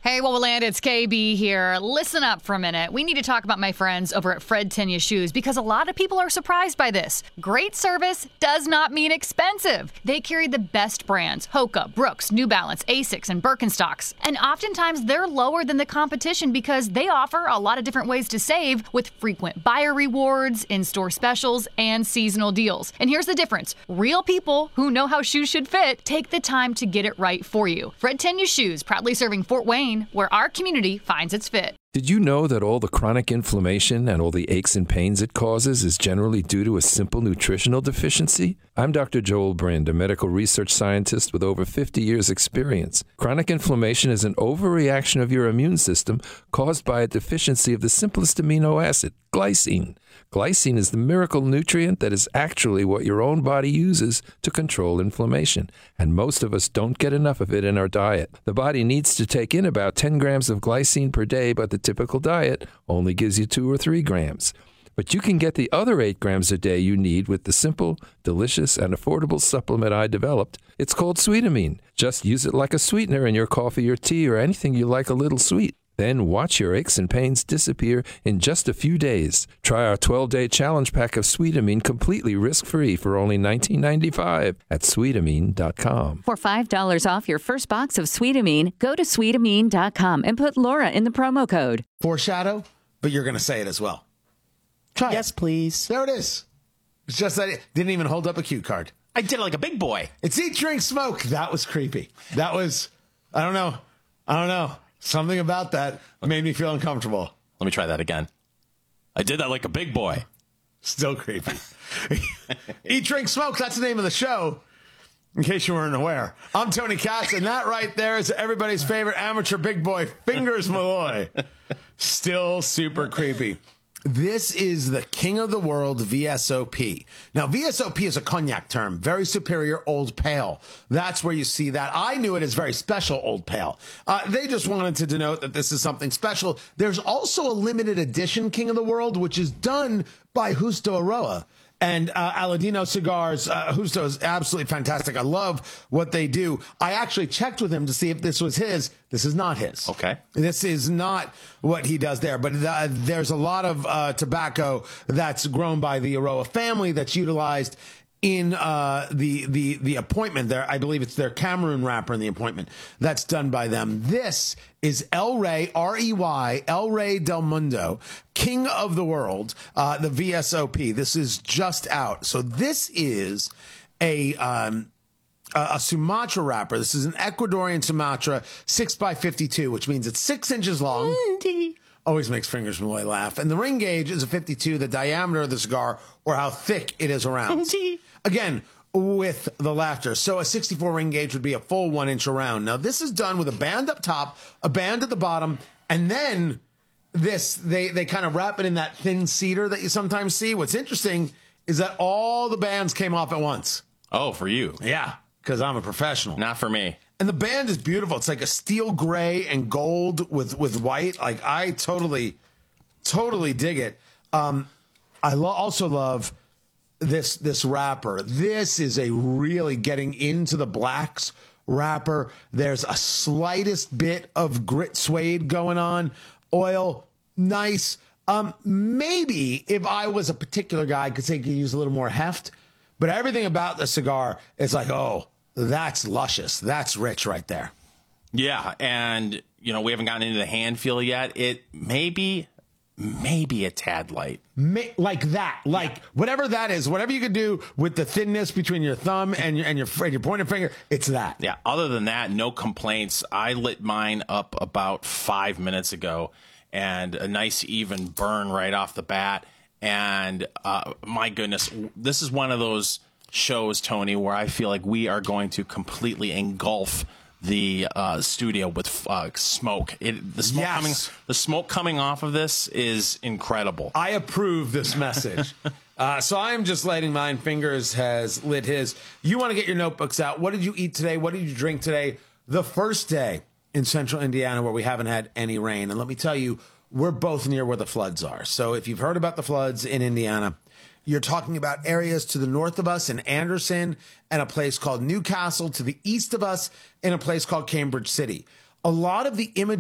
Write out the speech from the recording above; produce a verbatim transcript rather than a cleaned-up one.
Hey, Wowoland, it's K B here. Listen up for a minute. We need to talk about my friends over at Fred Tenya Shoes because a lot of people are surprised by this. Great service does not mean expensive. They carry the best brands, Hoka, Brooks, New Balance, Asics, and Birkenstocks. And oftentimes they're lower than the competition because they offer a lot of different ways to save with frequent buyer rewards, in-store specials, and seasonal deals. And here's the difference. Real people who know how shoes should fit take the time to get it right for you. Fred Tenya Shoes, proudly serving Fort Wayne, where our community finds its fit. Did you know that all the chronic inflammation and all the aches and pains it causes is generally due to a simple nutritional deficiency? I'm Doctor Joel Brind, a medical research scientist with over fifty years experience. Chronic inflammation is an overreaction of your immune system caused by a deficiency of the simplest amino acid, glycine. Glycine is the miracle nutrient that is actually what your own body uses to control inflammation, and most of us don't get enough of it in our diet. The body needs to take in about ten grams of glycine per day, but the typical diet only gives you two or three grams. But you can get the other eight grams a day you need with the simple, delicious, and affordable supplement I developed. It's called Sweetamine. Just use it like a sweetener in your coffee or tea or anything you like a little sweet. Then watch your aches and pains disappear in just a few days. Try our twelve-day challenge pack of Sweetamine completely risk-free for only nineteen ninety-five at sweetamine dot com. For five dollars off your first box of Sweetamine, go to sweetamine dot com and put Laura in the promo code. Foreshadow, but you're going to say it as well. Try yes, it. please. There it is. It's just that it didn't even hold up a cue card. I did it like a big boy. It's Eat, Drink, Smoke. That was creepy. That was, I don't know. I don't know. Something about that made me feel uncomfortable. Let me try that again. I did that like a big boy. Still creepy. Eat, Drink, Smoke. That's the name of the show, in case you weren't aware. I'm Tony Katz, and that right there is everybody's favorite amateur big boy, Fingers Malloy. Still super creepy. This is the King of the World V S O P. Now, V S O P is a cognac term, very superior old pale. That's where you see that. I knew it as very special old pale. Uh, they just wanted to denote that this is something special. There's also a limited edition King of the World, which is done by Justo Aroa. And uh, Aladino Cigars, uh, Justo is absolutely fantastic. I love what they do. I actually checked with him to see if this was his. This is not his. Okay. This is not what he does there. But uh, there's a lot of uh, tobacco that's grown by the Aroa family that's utilized in uh, the the the appointment there. I believe it's their Cameroon wrapper in the appointment that's done by them. This is El Rey, R E Y, El Rey del Mundo, King of the World, uh, the V S O P. This is just out. So this is a um, a, a Sumatra wrapper. This is an Ecuadorian Sumatra, six by fifty-two, which means it's six inches long. Always makes Fingers Malloy laugh. And the ring gauge is a fifty-two, the diameter of the cigar, or how thick it is around. Again, with the laughter. So a sixty-four ring gauge would be a full one inch around. Now, this is done with a band up top, a band at the bottom, and then this, they, they kind of wrap it in that thin cedar that you sometimes see. What's interesting is that all the bands came off at once. Oh, for you. Yeah, because I'm a professional. Not for me. And the band is beautiful. It's like a steel gray and gold with, with white. Like, I totally, totally dig it. Um, I lo- also love this this wrapper. This is a really getting into the blacks wrapper. There's a slightest bit of grit suede going on. Oil, nice. Um, maybe if I was a particular guy, I could say you could use a little more heft. But everything about the cigar is like, oh, that's luscious. That's rich right there. Yeah, and, you know, we haven't gotten into the hand feel yet. It may be, maybe a tad light. May, like that. Like, yeah. Whatever that is, whatever you could do with the thinness between your thumb and your, and your, and your pointer finger, it's that. Yeah, other than that, no complaints. I lit mine up about five minutes ago, and a nice even burn right off the bat. And uh, my goodness, this is one of those shows, Tony, where I feel like we are going to completely engulf the uh, studio with uh, smoke. It, the smoke yes. coming, the smoke coming off of this is incredible. I approve this message. uh, so I am just lighting mine. Fingers has lit his. You want to get your notebooks out. What did you eat today? What did you drink today? The first day in central Indiana where we haven't had any rain. And let me tell you, we're both near where the floods are. So if you've heard about the floods in Indiana, you're talking about areas to the north of us in Anderson and a place called Newcastle, to the east of us in a place called Cambridge City. A lot of the images